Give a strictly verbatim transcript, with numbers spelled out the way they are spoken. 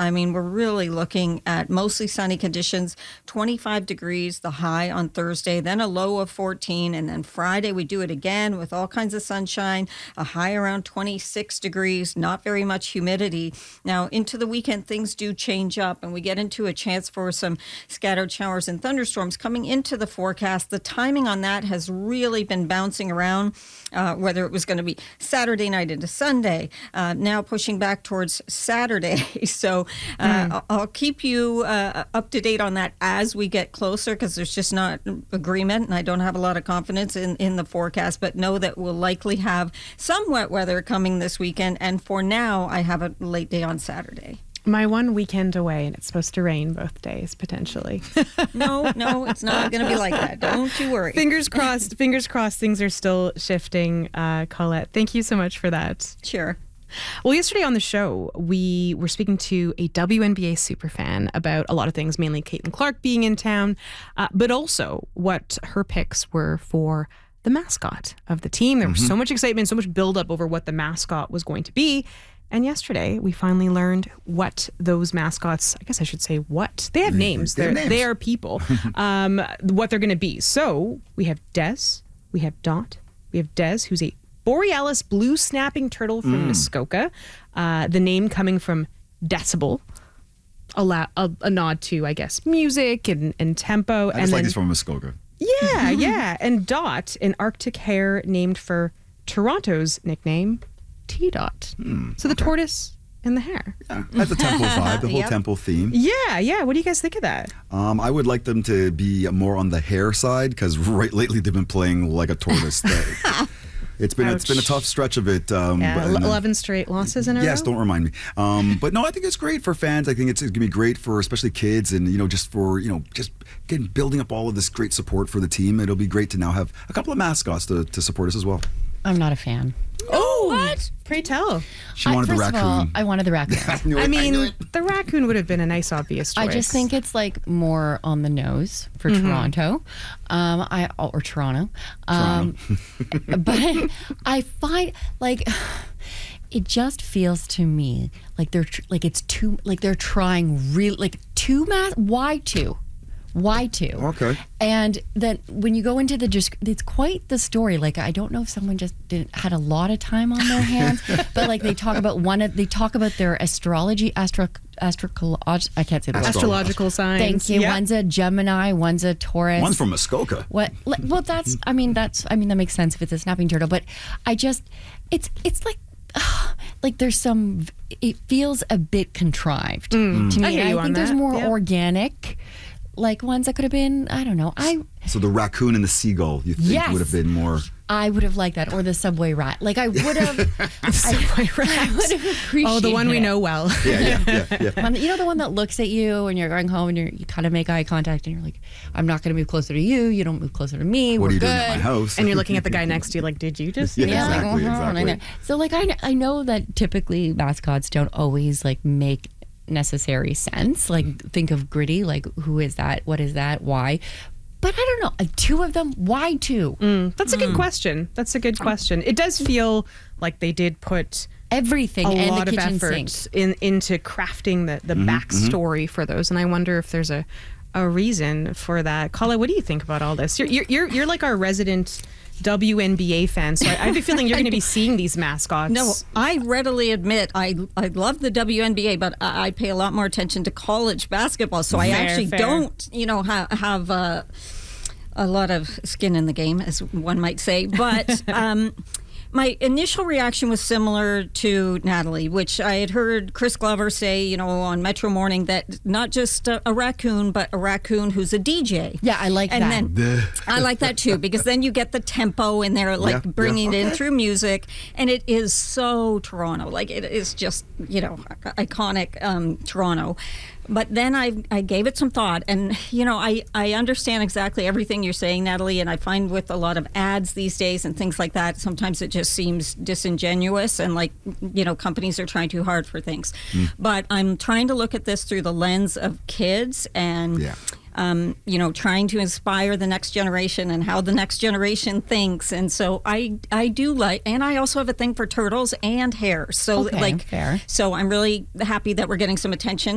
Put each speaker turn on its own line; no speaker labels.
I mean, we're really looking at mostly sunny conditions, twenty-five degrees, the high on Thursday, then a low of fourteen. And then Friday, we do it again with all kinds of sunshine, a high around twenty-six degrees, not very much humidity. Now, into the weekend, things do change up, and we get into a chance for some scattered showers and thunderstorms coming into the forecast. The timing on that has really been bouncing around, uh, whether it was going to be Saturday night into Sunday, uh, now pushing back towards Saturday. So uh, mm. I'll keep you uh, up to date on that as we get closer, because there's just not agreement, and I don't have a lot of confidence in, in the forecast, but know that we'll likely have some wet weather coming this weekend. And for now, I have a late day on Saturday.
My one weekend away, and it's supposed to rain both days, potentially.
no, no, it's not going to be like that. Don't you worry.
Fingers crossed, fingers crossed things are still shifting. Uh, Colette, thank you so much for that.
Sure.
Well, yesterday on the show, we were speaking to a W N B A superfan about a lot of things, mainly Caitlin Clark being in town, uh, but also what her picks were for the mascot of the team. There was mm-hmm. so much excitement, so much buildup over what the mascot was going to be. And yesterday, we finally learned what those mascots, I guess I should say what. They have names.
They,
They're,
names.
they are people. um, what they're going to be. So we have Des, we have Dot, we have Des, who's a Borealis blue snapping turtle from mm. Muskoka. Uh, the name coming from decibel. A, la- a, a nod to, I guess, music and, and tempo.
I
and
just
then,
like he's from Muskoka.
Yeah, yeah. And Dot, an Arctic hare named for Toronto's nickname, T-Dot. Mm, so the okay. tortoise and the hare.
Yeah, that's the temple vibe, the whole yep. temple theme.
Yeah, yeah. What do you guys think of that?
Um, I would like them to be more on the hare side, because right lately they've been playing like a tortoise. It's been
Ouch.
it's been a tough stretch of it. Um,
yeah,
but,
eleven straight losses in a
yes,
row.
Yes, don't remind me. Um, but no, I think it's great for fans. I think it's, it's gonna be great for especially kids, and you know, just for you know, just again building up all of this great support for the team. It'll be great to now have a couple of mascots to, to support us as well.
I'm not a fan.
Oh,
what?
Pray tell.
She wanted
I,
the
first
raccoon.
Of all, I wanted the raccoon.
I, knew it,
I mean,
I
the raccoon would have been a nice, obvious choice.
I just think it's like more on the nose for
mm-hmm.
Toronto, um, I or Toronto. Um, Toronto. But I find like it just feels to me like they're tr- like it's too like they're trying real like too mass. Why two? Why two?
Okay.
And then when you go into the, just it's quite the story. Like, I don't know if someone just didn't, had a lot of time on their hands, but like they talk about one of, they talk about their astrology, astro, astro, I can't say the word.
Astrological signs.
Thank you. Yep. One's a Gemini, one's a Taurus.
One's from Muskoka.
What? Well, that's, I mean, that's, I mean, that makes sense if it's a snapping turtle, but I just, it's, it's like, uh, like there's some, it feels a bit contrived mm. to me.
I hear you
I think
on
there's
that.
more
Yep.
organic. Like ones that could have been, I don't know. I
So the raccoon and the seagull, you think
yes,
would have been more...
I would have liked that, or the subway rat. Like I would have...
subway rat.
I would have appreciated
Oh, the one
it.
we know well.
Yeah, yeah, yeah. yeah.
You know the one that looks at you and you're going home and you're, you kind of make eye contact and you're like, I'm not going to move closer to you. You don't move closer to me.
What
We're
are you
good.
doing at my house?
And you're looking at the guy next to you like, did you just...
Yeah,
Yeah,
exactly,
like, uh-huh,
exactly.
I know. So like I, I know that typically mascots don't always like make necessary sense. Like think of Gritty, like who is that? What is that? Why? But I don't know. Like two of them. Why two?
Mm, that's a good mm. question. That's a good question. It does feel like they did put
everything
a
and
lot
the
of
kitchen
effort
sink.
in into crafting the the mm-hmm, backstory mm-hmm. for those. And I wonder if there's a a reason for that. Colette, what do you think about all this? You're you're you're, you're like our resident W N B A fan, so I, I have a feeling you're going to be seeing these mascots.
No, I readily admit I I love the W N B A, but I, I pay a lot more attention to college basketball, so I
fair,
actually
fair.
don't, you know, ha- have uh, a lot of skin in the game, as one might say. But um, my initial reaction was similar to Natalie, which I had heard Chris Glover say, you know, on Metro Morning, that not just a, a raccoon, but a raccoon who's a D J.
Yeah, I like
and
that.
Then, I like that too, because then you get the tempo in there, like
yeah,
bringing
yeah,
it
okay.
in through music, and it is so Toronto. Like it is just, you know, iconic um, Toronto. But then I I gave it some thought, and you know I, I understand exactly everything you're saying, Natalie, and I find with a lot of ads these days and things like that, sometimes it just seems disingenuous and like, you know, companies are trying too hard for things. Mm. But I'm trying to look at this through the lens of kids and
yeah.
Um, you know, trying to inspire the next generation and how the next generation thinks. And so I I do like, and I also have a thing for turtles and hares. So
okay,
like,
fair.
so I'm really happy that we're getting some attention